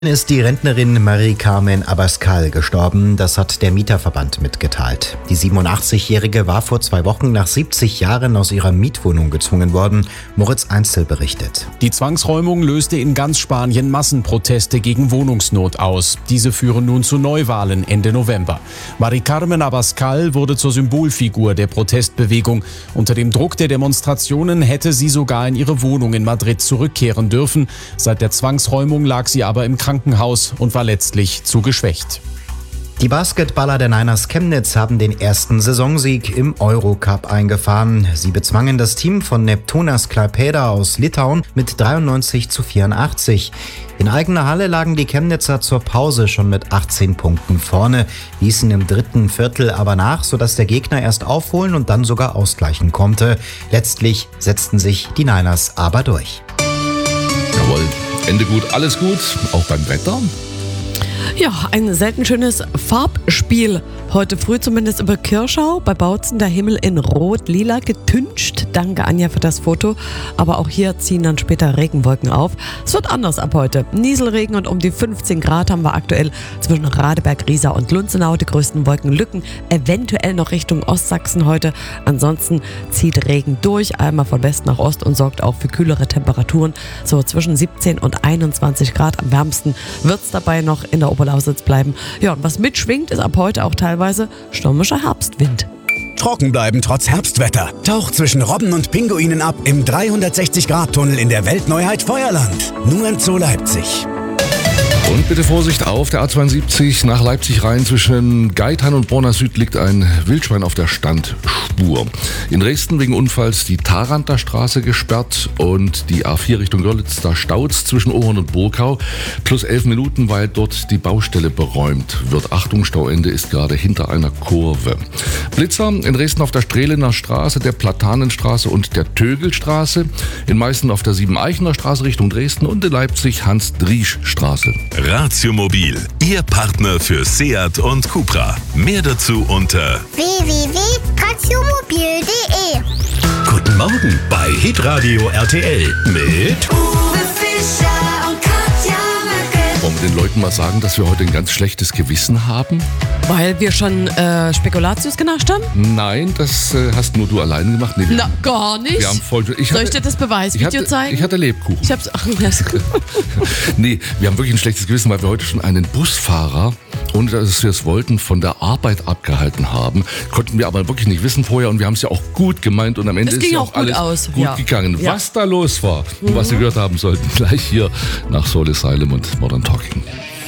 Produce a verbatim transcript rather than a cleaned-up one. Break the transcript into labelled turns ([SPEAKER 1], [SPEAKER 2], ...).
[SPEAKER 1] Ist die Rentnerin Marie-Carmen Abascal gestorben. Das hat der Mieterverband mitgeteilt. Die siebenundachtzigjährige war vor zwei Wochen nach siebzig Jahren aus ihrer Mietwohnung gezwungen worden. Moritz Einzel berichtet.
[SPEAKER 2] Die Zwangsräumung löste in ganz Spanien Massenproteste gegen Wohnungsnot aus. Diese führen nun zu Neuwahlen Ende November. Marie-Carmen Abascal wurde zur Symbolfigur der Protestbewegung. Unter dem Druck der Demonstrationen hätte sie sogar in ihre Wohnung in Madrid zurückkehren dürfen. Seit der Zwangsräumung lag sie aber im Krankenhaus. Krankenhaus und war letztlich zu geschwächt.
[SPEAKER 1] Die Basketballer der Niners Chemnitz haben den ersten Saisonsieg im Eurocup eingefahren. Sie bezwangen das Team von Neptūnas Klaipėda aus Litauen mit dreiundneunzig zu vierundachtzig. In eigener Halle lagen die Chemnitzer zur Pause schon mit achtzehn Punkten vorne, ließen im dritten Viertel aber nach, sodass der Gegner erst aufholen und dann sogar ausgleichen konnte. Letztlich setzten sich die Niners aber durch.
[SPEAKER 3] Jawohl. Ende gut, alles gut, auch beim Wetter.
[SPEAKER 4] Ja, ein selten schönes Farbspiel. Heute früh zumindest über Kirschau. Bei Bautzen der Himmel in rot-lila getüncht. Danke, Anja, für das Foto. Aber auch hier ziehen dann später Regenwolken auf. Es wird anders ab heute. Nieselregen und um die fünfzehn Grad haben wir aktuell zwischen Radeberg, Riesa und Lunzenau. Die größten Wolkenlücken eventuell noch Richtung Ostsachsen heute. Ansonsten zieht Regen durch, einmal von West nach Ost und sorgt auch für kühlere Temperaturen. So zwischen siebzehn und einundzwanzig Grad. Am wärmsten wird es dabei noch in der Oberlausitz bleiben. Ja, und was mitschwingt, ist ab heute auch teilweise stürmischer Herbstwind.
[SPEAKER 5] Trocken bleiben trotz Herbstwetter. Taucht zwischen Robben und Pinguinen ab im dreihundertsechzig Grad Tunnel in der Weltneuheit Feuerland. Nur im Zoo Leipzig.
[SPEAKER 3] Und bitte Vorsicht auf der A zweiundsiebzig nach Leipzig rein. Zwischen Geithain und Borna Süd liegt ein Wildschwein auf der Standspur. In Dresden wegen Unfalls die Tharanter Straße gesperrt und die A vier Richtung Görlitz, da staut's zwischen Ohorn und Burkau. Plus elf Minuten, weil dort die Baustelle beräumt wird. Achtung, Stauende ist gerade hinter einer Kurve. Blitzer in Dresden auf der Strehlener Straße, der Platanenstraße und der Tögelstraße. In Meißen auf der Siebeneichener Straße Richtung Dresden und in Leipzig Hans-Driesch-Straße.
[SPEAKER 6] Ratiomobil, Ihr Partner für Seat und Cupra. Mehr dazu unter
[SPEAKER 7] w w w punkt ratiomobil punkt de.
[SPEAKER 8] Guten Morgen bei Hitradio R T L mit
[SPEAKER 9] Uwe Fischer und Katja Möcke.
[SPEAKER 3] Wollen wir den Leuten mal sagen, dass wir heute ein ganz schlechtes Gewissen haben?
[SPEAKER 4] Weil wir schon äh, Spekulatius genascht haben?
[SPEAKER 3] Nein, das äh, hast nur du alleine gemacht. Nee, wir
[SPEAKER 4] Na,
[SPEAKER 3] haben,
[SPEAKER 4] gar nicht.
[SPEAKER 3] wir haben voll, ich
[SPEAKER 4] Soll
[SPEAKER 3] hatte,
[SPEAKER 4] ich dir das Beweisvideo
[SPEAKER 3] ich hatte,
[SPEAKER 4] zeigen?
[SPEAKER 3] Ich hatte Lebkuchen.
[SPEAKER 4] Ich hab's. Ach, das
[SPEAKER 3] Nee, wir haben wirklich ein schlechtes Gewissen, weil wir heute schon einen Busfahrer, ohne dass wir es wollten, von der Arbeit abgehalten haben. Konnten wir aber wirklich nicht wissen vorher und wir haben es ja auch gut gemeint und am Ende
[SPEAKER 4] Es
[SPEAKER 3] ist
[SPEAKER 4] ging
[SPEAKER 3] ja
[SPEAKER 4] auch
[SPEAKER 3] auch
[SPEAKER 4] gut
[SPEAKER 3] alles
[SPEAKER 4] aus.
[SPEAKER 3] gut
[SPEAKER 4] Ja.
[SPEAKER 3] gegangen.
[SPEAKER 4] Ja.
[SPEAKER 3] Was da los war und was Sie gehört haben sollten, gleich hier nach Soul Asylum und Modern Talking.